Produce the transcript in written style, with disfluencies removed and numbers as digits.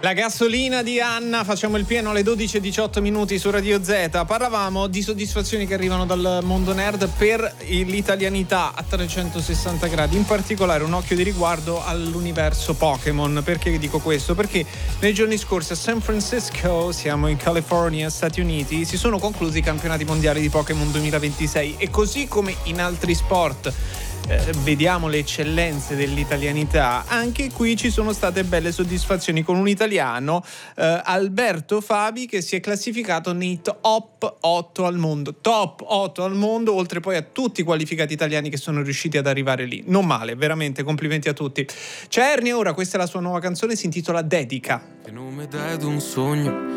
La gasolina di Anna, facciamo il pieno alle 12:18 su Radio Z. Parlavamo di soddisfazioni che arrivano dal mondo nerd per l'italianità a 360 gradi, in particolare un occhio di riguardo all'universo Pokémon. Perché dico questo? Perché nei giorni scorsi a San Francisco, siamo in California, Stati Uniti, si sono conclusi i campionati mondiali di Pokémon 2026 e così come in altri sport vediamo le eccellenze dell'italianità, anche qui ci sono state belle soddisfazioni con un italiano, Alberto Fabi, che si è classificato nei top 8 al mondo, oltre poi a tutti i qualificati italiani che sono riusciti ad arrivare lì. Non male, veramente, complimenti a tutti. C'è Ernie ora, questa è la sua nuova canzone, si intitola Dedica. Che nome dai ad un sogno